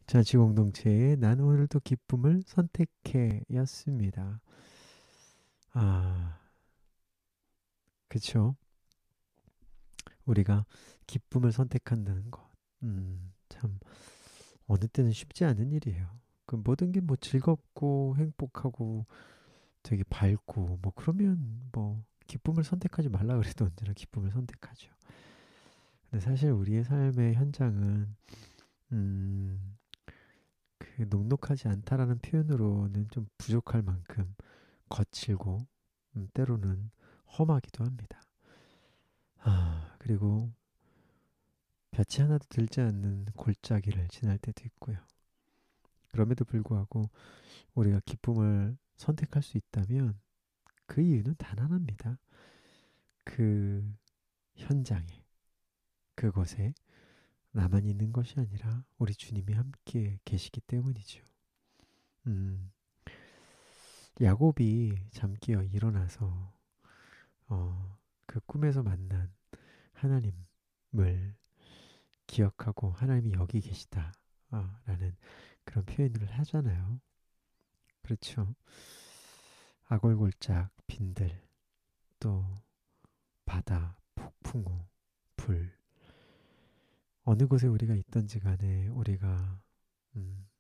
자치 공동체의 난 오늘도 기쁨을 선택해 였습니다. 아, 그쵸. 우리가 기쁨을 선택한다는 것. 참, 어느 때는 쉽지 않은 일이에요. 그 모든 게 뭐 즐겁고 행복하고 되게 밝고 뭐 그러면 뭐 기쁨을 선택하지 말라 그래도 언제나 기쁨을 선택하죠. 근데 사실 우리의 삶의 현장은 음, 그 녹록하지 않다라는 표현으로는 좀 부족할 만큼 거칠고 때로는 험하기도 합니다. 그리고 볕이 하나도 들지 않는 골짜기를 지날 때도 있고요. 그럼에도 불구하고 우리가 기쁨을 선택할 수 있다면 그 이유는 단 하나입니다. 그 현장에, 그곳에 나만 있는 것이 아니라 우리 주님이 함께 계시기 때문이죠. 음, 야곱이 잠기어 일어나서 그 꿈에서 만난 하나님을 기억하고 하나님이 여기 계시다 라는 그런 표현을 하잖아요. 그렇죠. 아골골짝 빈들 또 바다 폭풍우 불 어느 곳에 우리가 있던지 간에 우리가